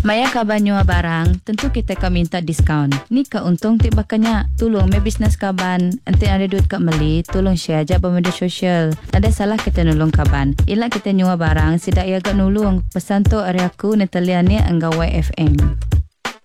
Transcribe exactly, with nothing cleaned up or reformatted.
Maya kaban nyua barang, tentu kita akan minta diskaun. Ni ka untung tik bakanya. Tolong me bisnes kaban. Nanti ada duit kat meli, tolong share aja media sosial. Ada salah kita nolong kaban. Ila kita nyua barang, sidak ia agak nulung. Pesan tu hari aku Natalia ni anggawai F M.